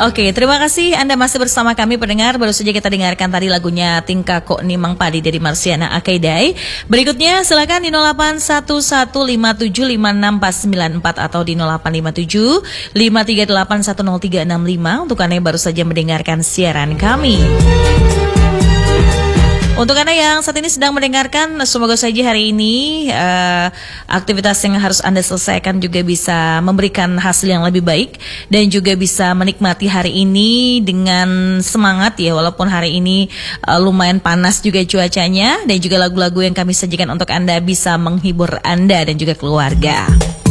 Oke, terima kasih Anda masih bersama kami pendengar. Baru saja kita dengarkan tadi lagunya Tingkah Kok Nimang Padi dari Marsiana Akaidai. Berikutnya silakan di 081157569494 atau di 085753810365 untuk Anda yang baru saja mendengarkan siaran kami. Untuk Anda yang saat ini sedang mendengarkan, semoga saja hari ini aktivitas yang harus Anda selesaikan juga bisa memberikan hasil yang lebih baik dan juga bisa menikmati hari ini dengan semangat ya, walaupun hari ini lumayan panas juga cuacanya, dan juga lagu-lagu yang kami sajikan untuk Anda bisa menghibur Anda dan juga keluarga.